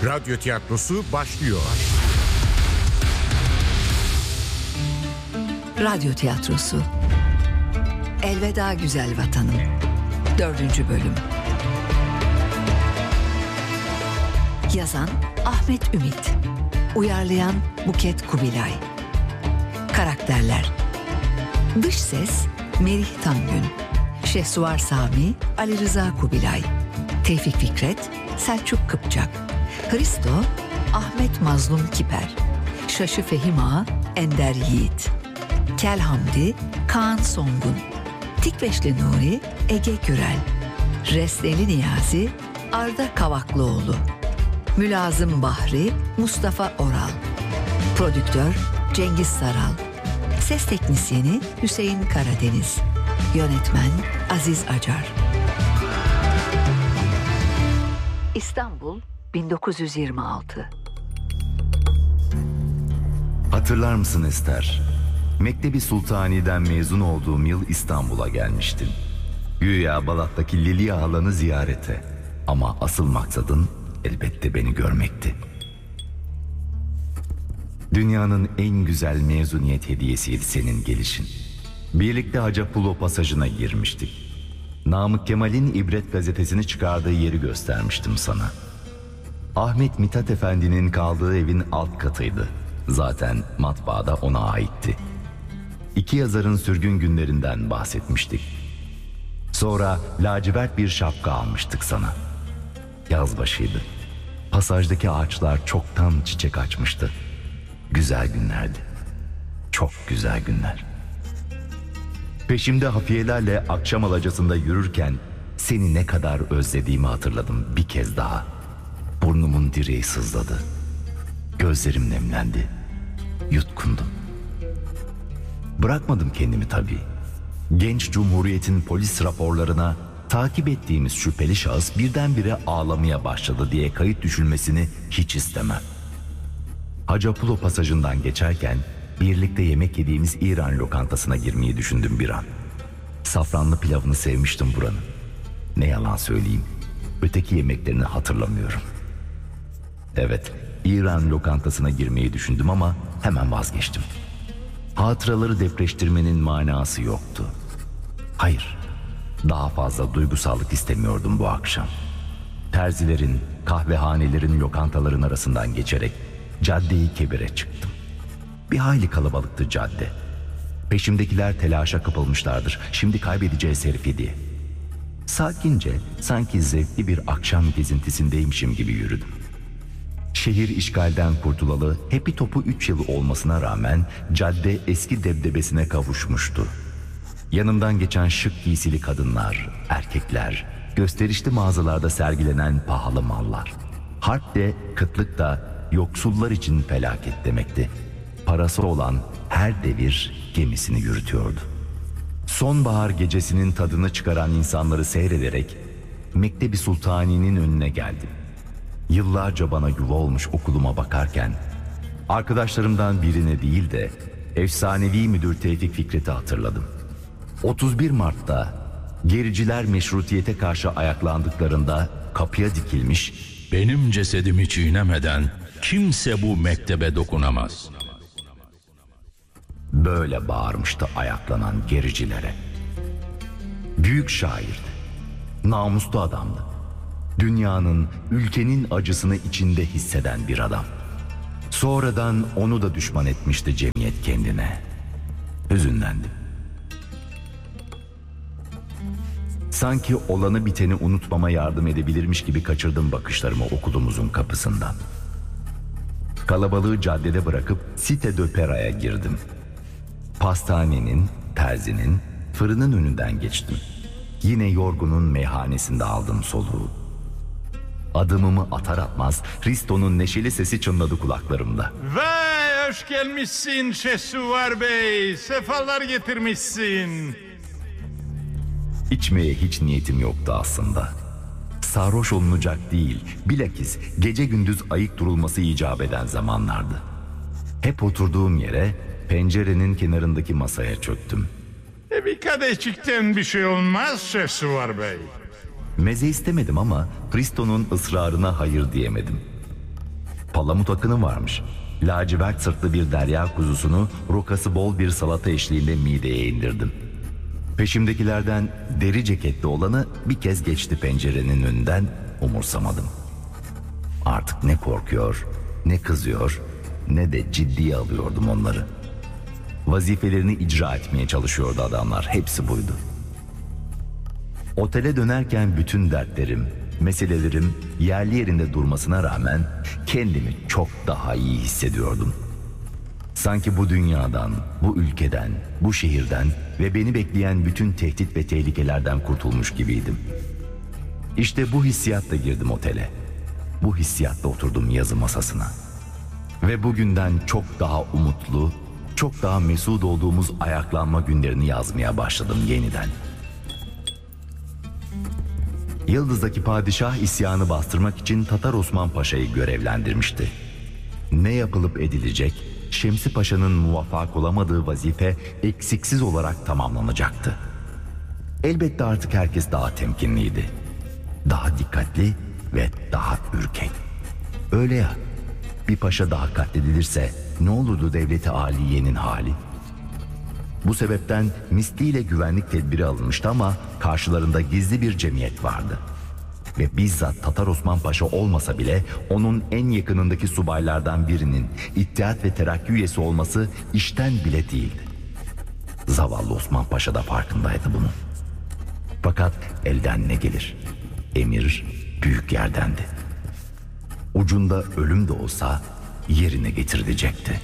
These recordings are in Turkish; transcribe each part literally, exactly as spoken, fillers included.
Radyo tiyatrosu başlıyor. Radyo tiyatrosu Elveda Güzel Vatanım dördüncü bölüm. Yazan Ahmet Ümit, uyarlayan Buket Kubilay. Karakterler: Dış ses Merih Tangün, Şehsuvar Sami Ali Rıza Kubilay, Tevfik Fikret Selçuk Kıpçak, Hristo Ahmet Mazlum Kiper, Şaşı Fehim Ağa Ender Yiğit, Kel Hamdi Kaan Songun, Tikveşli Nuri Ege Gürel, Resteli Niyazi Arda Kavaklıoğlu, Mülazım Bahri Mustafa Oral, Prodüktör Cengiz Saral, Ses Teknisyeni Hüseyin Karadeniz, Yönetmen Aziz Acar. İstanbul bin dokuz yüz yirmi altı. Hatırlar mısın Ester? Mektebi Sultani'den mezun olduğum yıl İstanbul'a gelmiştin. Güya Balat'taki Liliya halanı ziyarete. Ama asıl maksadın elbette beni görmekti. Dünyanın en güzel mezuniyet hediyesiydi senin gelişin. Birlikte Hacapulo pasajına girmiştik. Namık Kemal'in İbret gazetesini çıkardığı yeri göstermiştim sana. Ahmet Mithat Efendi'nin kaldığı evin alt katıydı. Zaten matbaada ona aitti. İki yazarın sürgün günlerinden bahsetmiştik. Sonra lacivert bir şapka almıştık sana. Yaz başıydı. Pasajdaki ağaçlar çoktan çiçek açmıştı. Güzel günlerdi. Çok güzel günler. Peşimde hafiyelerle akşam alacasında yürürken seni ne kadar özlediğimi hatırladım bir kez daha. Burnumun direği sızladı. Gözlerim nemlendi. Yutkundum. Bırakmadım kendimi tabii. Genç Cumhuriyet'in polis raporlarına takip ettiğimiz şüpheli şahıs birdenbire ağlamaya başladı diye kayıt düşülmesini hiç istemem. Hacapulo pasajından geçerken birlikte yemek yediğimiz İran lokantasına girmeyi düşündüm bir an. Safranlı pilavını sevmiştim buranın. Ne yalan söyleyeyim, öteki yemeklerini hatırlamıyorum. Evet, İran lokantasına girmeyi düşündüm ama hemen vazgeçtim. Hatıraları depreştirmenin manası yoktu. Hayır, daha fazla duygusallık istemiyordum bu akşam. Terzilerin, kahvehanelerin, lokantaların arasından geçerek Cadde-i Kebir'e çıktım. Bir hayli kalabalıktı cadde. Peşimdekiler telaşa kapılmışlardır. Şimdi kaybedeceğiz herifi diye. Sakince, sanki zevkli bir akşam gezintisindeymişim gibi yürüdüm. Şehir işgalden kurtulalı hepi topu üç yıl olmasına rağmen cadde eski debdebesine kavuşmuştu. Yanımdan geçen şık giysili kadınlar, erkekler, gösterişli mağazalarda sergilenen pahalı mallar. Harp de, kıtlık da yoksullar için felaket demekti. Parası olan her devir gemisini yürütüyordu. Sonbahar gecesinin tadını çıkaran insanları seyrederek Mektebi Sultani'nin önüne geldim. Yıllarca bana yuva olmuş okuluma bakarken arkadaşlarımdan birine değil de efsanevi müdür Tevfik Fikret'i hatırladım. otuz bir Mart'ta gericiler meşrutiyete karşı ayaklandıklarında kapıya dikilmiş, "Benim cesedimi çiğnemeden kimse bu mektebe dokunamaz." böyle bağırmıştı ayaklanan gericilere. Büyük şairdi, namuslu adamdı. Dünyanın, ülkenin acısını içinde hisseden bir adam. Sonradan onu da düşman etmişti cemiyet kendine. Hüzünlendim. Sanki olanı biteni unutmama yardım edebilirmiş gibi kaçırdım bakışlarımı okulumuzun kapısından. Kalabalığı caddede bırakıp Cité d'Opéra'ya girdim. Pastanenin, terzinin, fırının önünden geçtim. Yine yorgunun meyhanesinde aldım soluğu. Adımımı atar atmaz Hristo'nun neşeli sesi çınladı kulaklarımda. Vay, hoş gelmişsin Şehsuvar Bey, sefalar getirmişsin. İçmeye hiç niyetim yoktu aslında. Sarhoş olunacak değil, bilakis gece gündüz ayık durulması icap eden zamanlardı. Hep oturduğum yere, pencerenin kenarındaki masaya çöktüm. E bir kadehçikten bir şey olmaz Şehsuvar Bey. Meze istemedim ama Hristo'nun ısrarına hayır diyemedim. Palamut akını varmış. Lacivert sırtlı bir derya kuzusunu rokası bol bir salata eşliğinde mideye indirdim. Peşimdekilerden deri ceketli olanı bir kez geçti pencerenin önünden, umursamadım. Artık ne korkuyor, ne kızıyor, ne de ciddiye alıyordum onları. Vazifelerini icra etmeye çalışıyordu adamlar, hepsi buydu. Otele dönerken bütün dertlerim, meselelerim yerli yerinde durmasına rağmen kendimi çok daha iyi hissediyordum. Sanki bu dünyadan, bu ülkeden, bu şehirden ve beni bekleyen bütün tehdit ve tehlikelerden kurtulmuş gibiydim. İşte bu hissiyatla girdim otele. Bu hissiyatla oturdum yazı masasına. Ve bugünden çok daha umutlu, çok daha mesut olduğumuz ayaklanma günlerini yazmaya başladım yeniden. Yıldız'daki padişah isyanı bastırmak için Tatar Osman Paşa'yı görevlendirmişti. Ne yapılıp edilecek, Şemsi Paşa'nın muvaffak olamadığı vazife eksiksiz olarak tamamlanacaktı. Elbette artık herkes daha temkinliydi. Daha dikkatli ve daha ürkek. Öyle ya, bir paşa daha katledilirse ne olurdu devleti aliyenin hali? Bu sebepten misliyle güvenlik tedbiri alınmıştı ama karşılarında gizli bir cemiyet vardı. Ve bizzat Tatar Osman Paşa olmasa bile onun en yakınındaki subaylardan birinin İttihat ve Terakki üyesi olması işten bile değildi. Zavallı Osman Paşa da farkındaydı bunun. Fakat elden ne gelir? Emir büyük yerdendi. Ucunda ölüm de olsa yerine getirilecekti.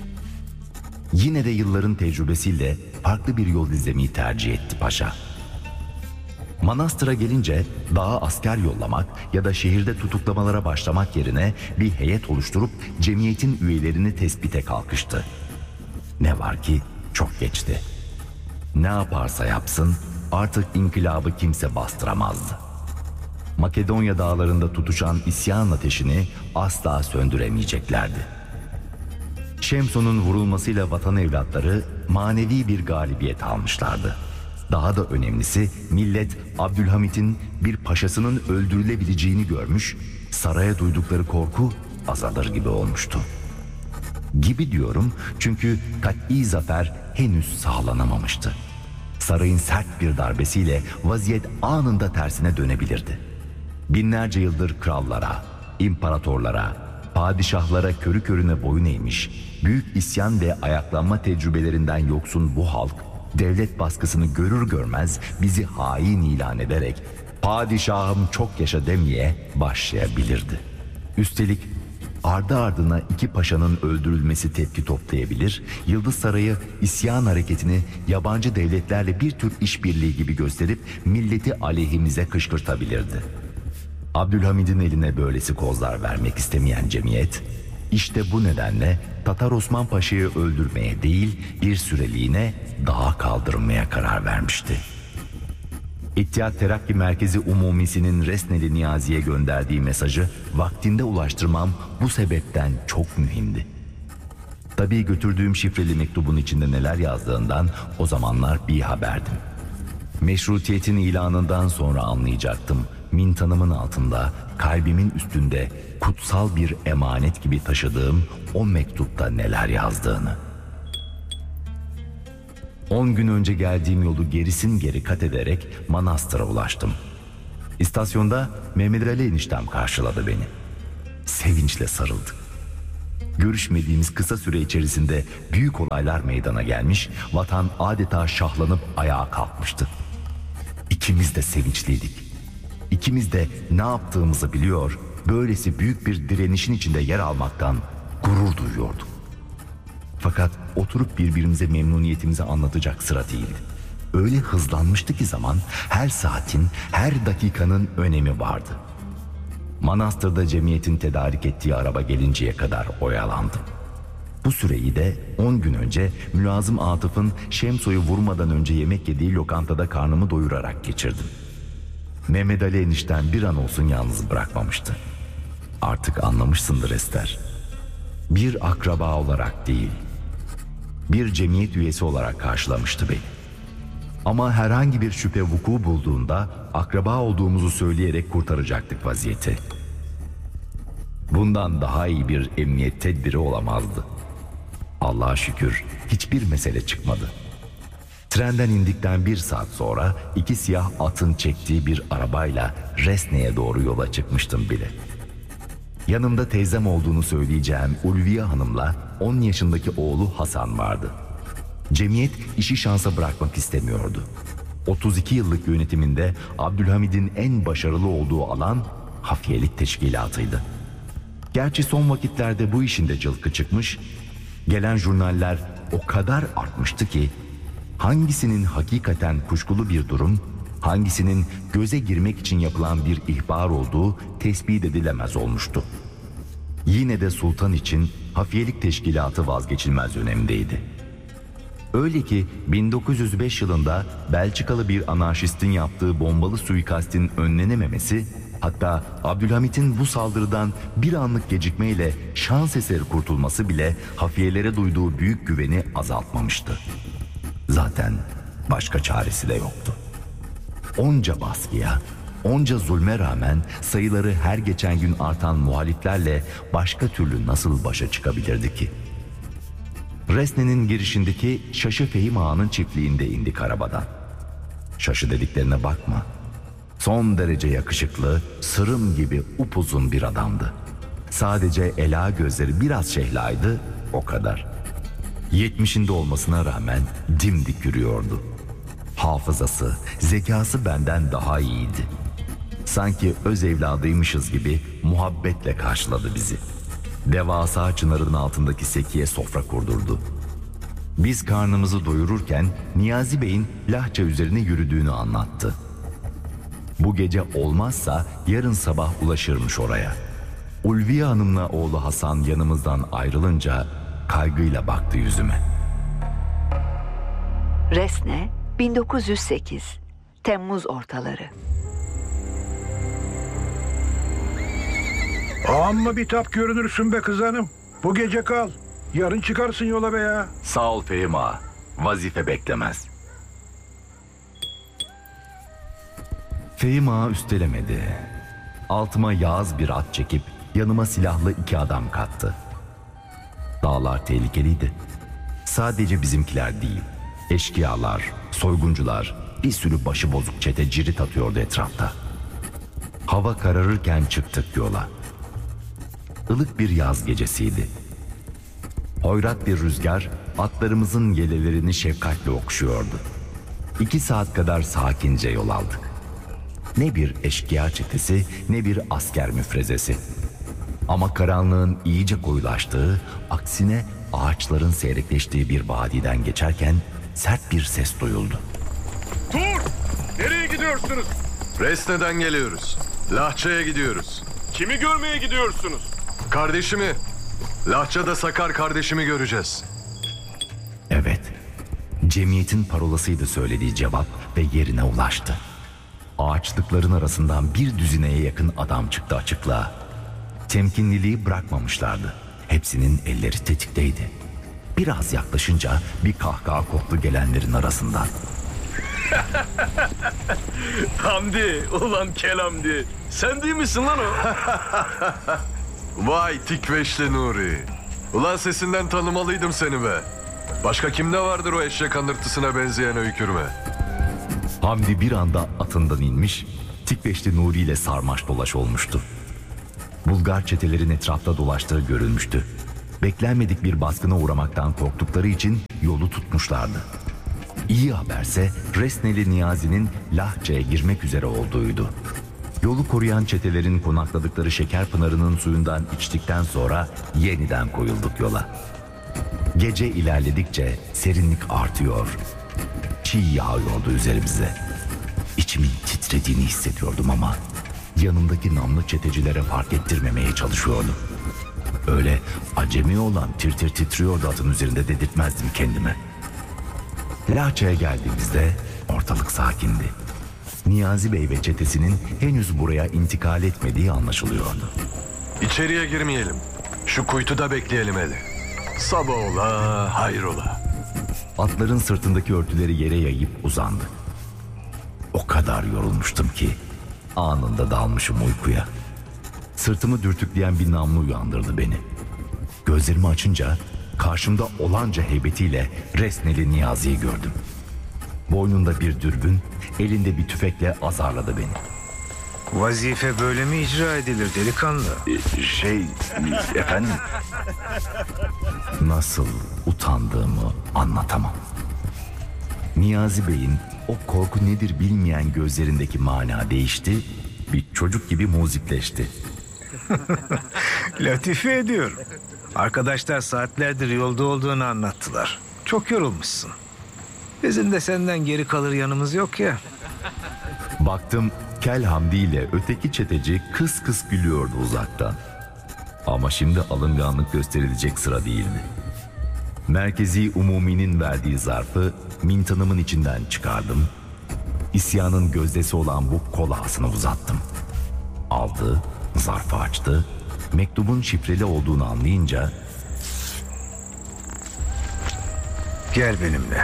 Yine de yılların tecrübesiyle farklı bir yol izlemeyi tercih etti paşa. Manastır'a gelince dağa asker yollamak ya da şehirde tutuklamalara başlamak yerine bir heyet oluşturup cemiyetin üyelerini tespite kalkıştı. Ne var ki çok geçti. Ne yaparsa yapsın artık inkılabı kimse bastıramazdı. Makedonya dağlarında tutuşan isyan ateşini asla söndüremeyeceklerdi. Şemson'un vurulmasıyla vatan evlatları manevi bir galibiyet almışlardı. Daha da önemlisi millet Abdülhamit'in bir paşasının öldürülebileceğini görmüş, saraya duydukları korku azalır gibi olmuştu. Gibi diyorum çünkü kat'i zafer henüz sağlanamamıştı. Sarayın sert bir darbesiyle vaziyet anında tersine dönebilirdi. Binlerce yıldır krallara, imparatorlara, padişahlara körü körüne boyun eğmiş, büyük isyan ve ayaklanma tecrübelerinden yoksun bu halk, devlet baskısını görür görmez bizi hain ilan ederek padişahım çok yaşa demeye başlayabilirdi. Üstelik ardı ardına iki paşanın öldürülmesi tepki toplayabilir, Yıldız Sarayı isyan hareketini yabancı devletlerle bir tür işbirliği gibi gösterip milleti aleyhimize kışkırtabilirdi. Abdülhamid'in eline böylesi kozlar vermek istemeyen cemiyet, işte bu nedenle Tatar Osman Paşa'yı öldürmeye değil bir süreliğine dağa kaldırmaya karar vermişti. İttihat Terakki Merkezi Umumisi'nin Resneli Niyazi'ye gönderdiği mesajı vaktinde ulaştırmam bu sebepten çok mühimdi. Tabii götürdüğüm şifreli mektubun içinde neler yazdığından o zamanlar bir haberdim. Meşrutiyetin ilanından sonra anlayacaktım. Mintanımın altında, kalbimin üstünde kutsal bir emanet gibi taşıdığım o mektupta neler yazdığını. On gün önce geldiğim yolu gerisin geri kat ederek manastıra ulaştım. İstasyonda Mehmet Ali eniştem karşıladı beni. Sevinçle sarıldık. Görüşmediğimiz kısa süre içerisinde büyük olaylar meydana gelmiş, vatan adeta şahlanıp ayağa kalkmıştı. İkimiz de sevinçliydik. İkimiz de ne yaptığımızı biliyor, böylesi büyük bir direnişin içinde yer almaktan gurur duyuyorduk. Fakat oturup birbirimize memnuniyetimizi anlatacak sıra değildi. Öyle hızlanmıştı ki zaman, her saatin, her dakikanın önemi vardı. Manastır'da cemiyetin tedarik ettiği araba gelinceye kadar oyalandım. Bu süreyi de on gün önce Mülazım Atıf'ın Şemso'yu vurmadan önce yemek yediği lokantada karnımı doyurarak geçirdim. Mehmet Ali enişten bir an olsun yalnız bırakmamıştı. Artık anlamışsındır Ester. Bir akraba olarak değil, bir cemiyet üyesi olarak karşılamıştı beni. Ama herhangi bir şüphe vuku bulduğunda akraba olduğumuzu söyleyerek kurtaracaktık vaziyeti. Bundan daha iyi bir emniyet tedbiri olamazdı. Allah'a şükür hiçbir mesele çıkmadı. Trenden indikten bir saat sonra iki siyah atın çektiği bir arabayla Resne'ye doğru yola çıkmıştım bile. Yanımda teyzem olduğunu söyleyeceğim Ulviye Hanım'la on yaşındaki oğlu Hasan vardı. Cemiyet işi şansa bırakmak istemiyordu. otuz iki yıllık yönetiminde Abdülhamid'in en başarılı olduğu alan hafiyelik teşkilatıydı. Gerçi son vakitlerde bu işin de cılkı çıkmış, gelen jurnaller o kadar artmıştı ki hangisinin hakikaten kuşkulu bir durum, hangisinin göze girmek için yapılan bir ihbar olduğu tespit edilemez olmuştu. Yine de sultan için hafiyelik teşkilatı vazgeçilmez önemdeydi. Öyle ki bin dokuz yüz beş yılında Belçikalı bir anarşistin yaptığı bombalı suikastin önlenememesi, hatta Abdülhamit'in bu saldırıdan bir anlık gecikmeyle şans eseri kurtulması bile hafiyelere duyduğu büyük güveni azaltmamıştı. Zaten başka çaresi de yoktu. Onca baskıya, onca zulme rağmen sayıları her geçen gün artan muhaliflerle başka türlü nasıl başa çıkabilirdi ki? Resne'nin girişindeki Şaşı Fehim Ağa'nın çiftliğinde indik arabadan. Şaşı dediklerine bakma. Son derece yakışıklı, sırım gibi upuzun bir adamdı. Sadece ela gözleri biraz şehlaydı, o kadar. Yetmişinde olmasına rağmen dimdik yürüyordu. Hafızası, zekası benden daha iyiydi. Sanki öz evladıymışız gibi muhabbetle karşıladı bizi. Devasa çınarın altındaki sekiye sofra kurdurdu. Biz karnımızı doyururken Niyazi Bey'in Lahça üzerine yürüdüğünü anlattı. Bu gece olmazsa yarın sabah ulaşırmış oraya. Ulviye Hanım'la oğlu Hasan yanımızdan ayrılınca kaygıyla baktı yüzüme. Resne bin dokuz yüz sekiz Temmuz ortaları. Amma bitap görünürsün be kız hanım. Bu gece kal. Yarın çıkarsın yola be ya. Sağ ol Fehim Ağa. Vazife beklemez. Fehim Ağa üstelemedi. Altıma yağız bir at çekip yanıma silahlı iki adam kattı. Dağlar tehlikeliydi. Sadece bizimkiler değil, eşkıyalar, soyguncular, bir sürü başı bozuk çete cirit atıyordu etrafta. Hava kararırken çıktık yola. Ilık bir yaz gecesiydi. Hoyrat bir rüzgar atlarımızın yelelerini şefkatle okşuyordu. İki saat kadar sakince yol aldık. Ne bir eşkıya çetesi ne bir asker müfrezesi. Ama karanlığın iyice koyulaştığı, aksine ağaçların seyrekleştiği bir vadiden geçerken sert bir ses duyuldu. Dur! Nereye gidiyorsunuz? Resne'den geliyoruz. Lahça'ya gidiyoruz. Kimi görmeye gidiyorsunuz? Kardeşimi. Lahça'da Sakar kardeşimi göreceğiz. Evet, cemiyetin parolasıydı söylediği cevap ve yerine ulaştı. Ağaçlıkların arasından bir düzineye yakın adam çıktı açıklığa. Temkinliliği bırakmamışlardı. Hepsinin elleri tetikteydi. Biraz yaklaşınca bir kahkaha koptu gelenlerin arasından. Hamdi, ulan Kelamdi. Sen değil misin lan o? Vay tikveşli Nuri. Ulan sesinden tanımalıydım seni be. Başka kimde vardır o eşek anırtısına benzeyen öykürme? Hamdi bir anda atından inmiş, Tikveşli Nuri ile sarmaş dolaş olmuştu. Bulgar çetelerin etrafta dolaştığı görülmüştü. Beklenmedik bir baskına uğramaktan korktukları için yolu tutmuşlardı. İyi haberse Resneli Niyazi'nin Lahça'ya girmek üzere olduğuydu. Yolu koruyan çetelerin konakladıkları Şekerpınarı'nın suyundan içtikten sonra yeniden koyulduk yola. Gece ilerledikçe serinlik artıyor. Çiğ yağıyordu üzerimize. İçimin titrediğini hissediyordum ama yanımdaki namlı çetecilere fark ettirmemeye çalışıyordum. Öyle acemi olan tir tir titriyordu atın üzerinde dedirtmezdim kendime. Lahça'ya geldiğimizde ortalık sakindi. Niyazi Bey ve çetesinin henüz buraya intikal etmediği anlaşılıyordu. İçeriye girmeyelim. Şu kuytuda bekleyelim hele. Sabah ola, hayrola. Atların sırtındaki örtüleri yere yayıp uzandı. O kadar yorulmuştum ki anında dalmışım uykuya. Sırtımı dürtükleyen bir namlu uyandırdı beni. Gözlerimi açınca karşımda olanca heybetiyle Resneli Niyazi'yi gördüm. Boynunda bir dürbün, elinde bir tüfekle azarladı beni. Vazife böyle mi icra edilir delikanlı? Şey, efendim? Nasıl utandığımı anlatamam. Niyazi Bey'in o korku nedir bilmeyen gözlerindeki mana değişti, bir çocuk gibi muzipleşti. Latife ediyorum. Arkadaşlar saatlerdir yolda olduğunu anlattılar. Çok yorulmuşsun. Bizim de senden geri kalır yanımız yok ya. Baktım Kel Hamdi ile öteki çeteci kıs kıs gülüyordu uzaktan. Ama şimdi alınganlık gösterilecek sıra değildi. Merkezi Umumi'nin verdiği zarfı mintanımın içinden çıkardım. İsyanın gözdesi olan bu kolasını uzattım. Aldı, zarfı açtı. Mektubun şifreli olduğunu anlayınca... Gel benimle.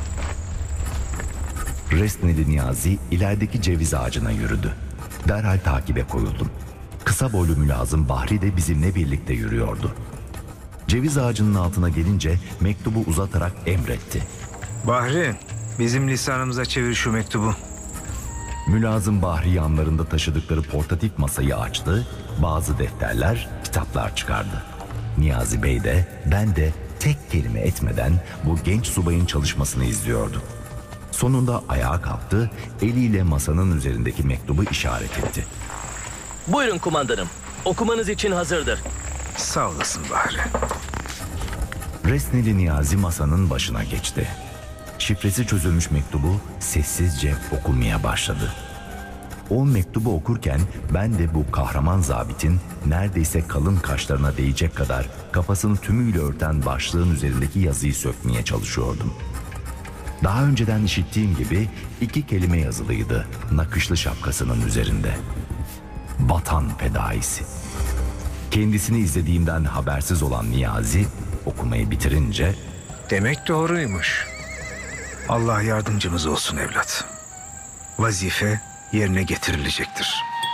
Resneli Niyazi ilerideki ceviz ağacına yürüdü. Derhal takibe koyuldum. Kısa boylu mülazım Bahri de bizimle birlikte yürüyordu. Ceviz ağacının altına gelince mektubu uzatarak emretti. Bahri, bizim lisanımıza çevir şu mektubu. Mülazım Bahri yanlarında taşıdıkları portatif masayı açtı, bazı defterler, kitaplar çıkardı. Niyazi Bey de, ben de tek kelime etmeden bu genç subayın çalışmasını izliyorduk. Sonunda ayağa kalktı, eliyle masanın üzerindeki mektubu işaret etti. Buyurun kumandanım, okumanız için hazırdır. Sağ olasın Bahri. Resneli Niyazi masanın başına geçti. Şifresi çözülmüş mektubu sessizce okumaya başladı. O mektubu okurken ben de bu kahraman zabitin neredeyse kalın kaşlarına değecek kadar kafasını tümüyle örten başlığın üzerindeki yazıyı sökmeye çalışıyordum. Daha önceden işittiğim gibi iki kelime yazılıydı nakışlı şapkasının üzerinde. Vatan fedaisi. Kendisini izlediğimden habersiz olan Niyazi okumayı bitirince... Demek doğruymuş. Allah yardımcımız olsun evlat. Vazife yerine getirilecektir.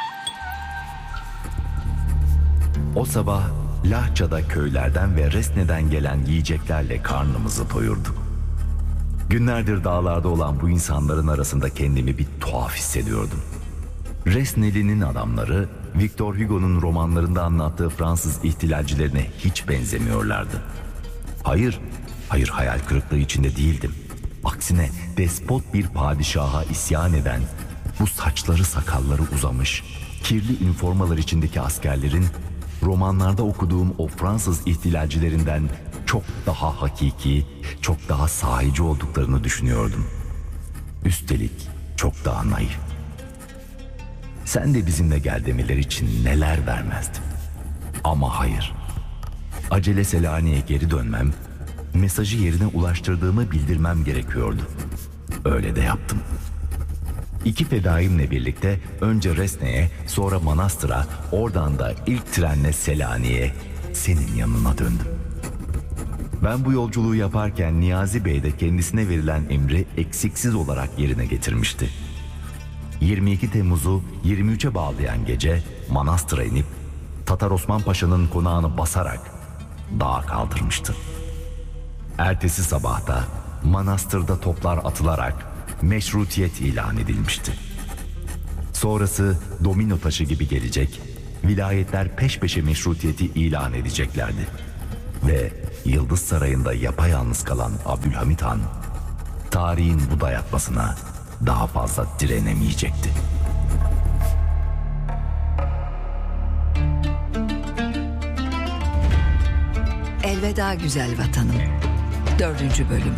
O sabah Lahça'da köylerden ve Resne'den gelen yiyeceklerle karnımızı doyurduk. Günlerdir dağlarda olan bu insanların arasında kendimi bir tuhaf hissediyordum. Resneli'nin adamları Victor Hugo'nun romanlarında anlattığı Fransız ihtilalcilerine hiç benzemiyorlardı. Hayır, hayır hayal kırıklığı içinde değildim. Aksine despot bir padişaha isyan eden, bu saçları sakalları uzamış, kirli üniformalar içindeki askerlerin romanlarda okuduğum o Fransız ihtilalcilerinden çok daha hakiki, çok daha sahici olduklarını düşünüyordum. Üstelik çok daha naif. Sen de bizimle gel demeleri için neler vermezdim. Ama hayır. Acele Selanik'e geri dönmem, mesajı yerine ulaştırdığımı bildirmem gerekiyordu. Öyle de yaptım. İki fedaimle birlikte önce Resne'ye, sonra Manastır'a, oradan da ilk trenle Selanik'e, senin yanına döndüm. Ben bu yolculuğu yaparken Niyazi Bey de kendisine verilen emri eksiksiz olarak yerine getirmişti. yirmi iki Temmuz'u yirmi üçe bağlayan gece Manastır'a inip Tatar Osman Paşa'nın konağını basarak dağa kaldırmıştı. Ertesi sabahta Manastır'da toplar atılarak meşrutiyet ilan edilmişti. Sonrası domino taşı gibi gelecek, vilayetler peş peşe meşrutiyeti ilan edeceklerdi. Ve Yıldız Sarayı'nda yapayalnız kalan Abdülhamit Han, tarihin bu dayatmasına daha fazla direnemeyecekti. Elveda güzel vatanım. Dördüncü bölüm.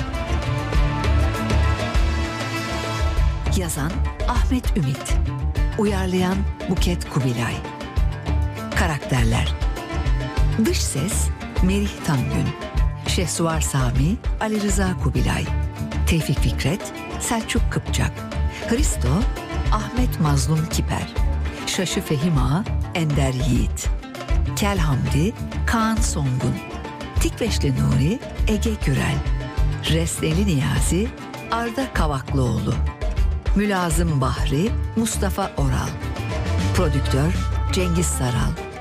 Yazan Ahmet Ümit. Uyarlayan Buket Kubilay. Karakterler: Dış ses Merih Tangün, Şehsuvar Sami Ali Rıza Kubilay, Tevfik Fikret Selçuk Kıpçak, Hristo Ahmet Mazlum Kiper, Şaşı Fehim Ağa Ender Yiğit, Kel Hamdi Kaan Songun, Tikveşli Nuri Ege Gürel, Resneli Niyazi Arda Kavaklıoğlu, Mülazım Bahri Mustafa Oral, Prodüktör Cengiz Saral,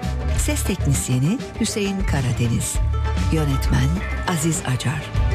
Ses teknisyeni Hüseyin Karadeniz. Yönetmen Aziz Acar.